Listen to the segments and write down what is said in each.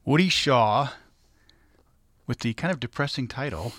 Woody Shaw with the kind of depressing title,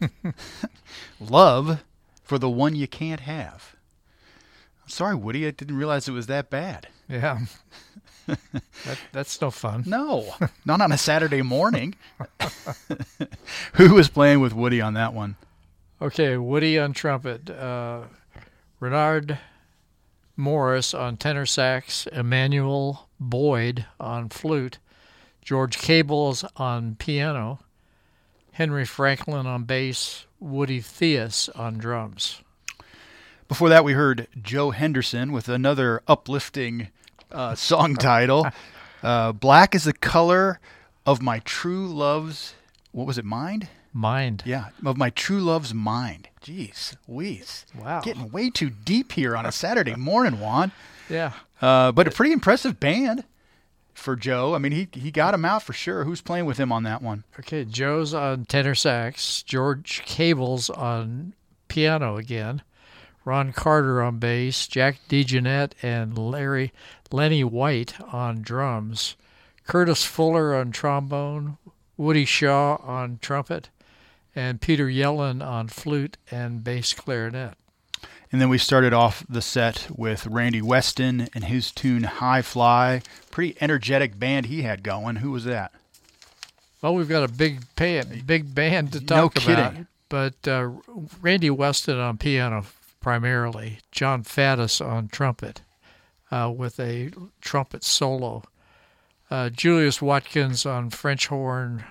Love for the One You Can't Have. I'm sorry, Woody, I didn't realize it was that bad. Yeah. That's no fun. No, not on a Saturday morning. Who was playing with Woody on that one? Okay, Woody on trumpet, Renard Morris on tenor sax, Emmanuel Boyd on flute, George Cables on piano, Henry Franklin on bass, Woody Theus on drums. Before that, we heard Joe Henderson with another uplifting song title, Black is the Color of My True Love's, what was it, Mind? Mind. Yeah, of My True Love's Mind. Jeez, Louise. Wow. Getting way too deep here on a Saturday morning, Juan. Yeah. But a pretty impressive band for Joe. I mean, he got him out for sure. Who's playing with him on that one? Okay, Joe's on tenor sax, George Cables on piano again, Ron Carter on bass, Jack DeJohnette and Lenny White on drums, Curtis Fuller on trombone, Woody Shaw on trumpet, and Peter Yellen on flute and bass clarinet. And then we started off the set with Randy Weston and his tune High Fly. Pretty energetic band he had going. Who was that? Well, we've got a big band to talk No about. kidding. But Randy Weston on piano primarily, John Faddis on trumpet with a trumpet solo, Julius Watkins on French horn,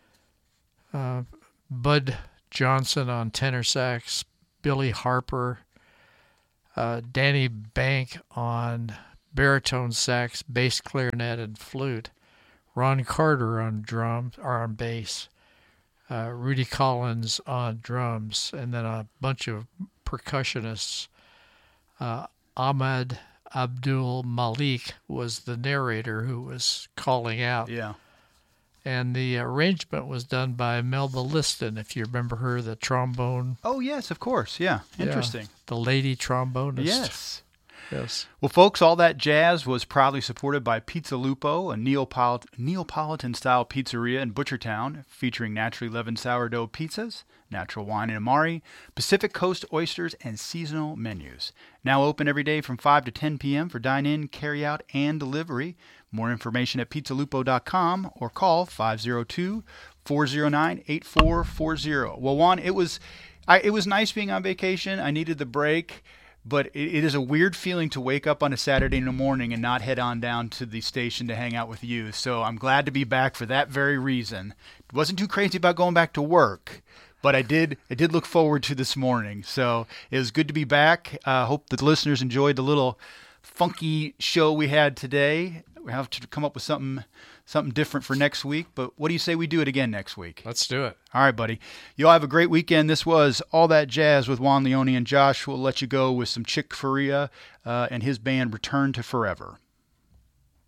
Bud Johnson on tenor sax, Billy Harper, Danny Bank on baritone sax, bass clarinet, and flute, Ron Carter on drums or on bass, Rudy Collins on drums, and then a bunch of percussionists. Ahmad Abdul Malik was the narrator who was calling out. Yeah. And the arrangement was done by Melba Liston, if you remember her, the trombone. Oh, yes, of course. Yeah. Interesting. Yeah, the lady trombonist. Yes. Yes. Well, folks, All That Jazz was proudly supported by Pizza Lupo, a Neapolitan-style pizzeria in Butchertown, featuring naturally leavened sourdough pizzas, natural wine and amari, Pacific Coast oysters, and seasonal menus. Now open every day from 5 to 10 p.m. for dine-in, carry-out, and delivery. More information at pizzalupo.com or call 502-409-8440. Well, Juan, it was nice being on vacation. I needed the break. But it is a weird feeling to wake up on a Saturday in the morning and not head on down to the station to hang out with you. So I'm glad to be back for that very reason. Wasn't too crazy about going back to work, but I did look forward to this morning. So it was good to be back. Hope the listeners enjoyed the little funky show we had today. We have to come up with something different for next week. But what do you say we do it again next week? Let's do it. All right, buddy. You all have a great weekend. This was All That Jazz with Juan Leone and Josh. We'll let you go with some Chick Corea and his band Return to Forever.